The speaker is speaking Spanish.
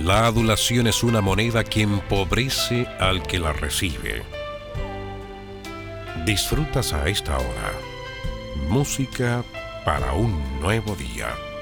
La adulación es una moneda que empobrece al que la recibe. Disfrutas a esta hora música para un nuevo día.